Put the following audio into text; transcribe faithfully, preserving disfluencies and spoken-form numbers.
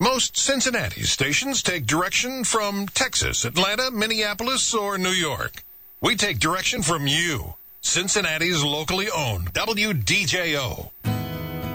Most Cincinnati stations take direction from Texas, Atlanta, Minneapolis, or New York. We take direction from you, Cincinnati's locally owned W D J O.